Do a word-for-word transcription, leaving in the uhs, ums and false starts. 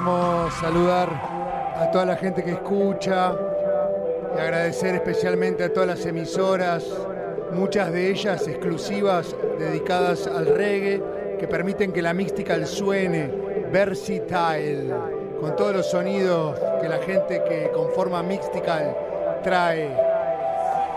Queremos saludar a toda la gente que escucha y agradecer especialmente a todas las emisoras, muchas de ellas exclusivas dedicadas al reggae, que permiten que la Mixtical suene versatile, con todos los sonidos que la gente que conforma Mixtical trae.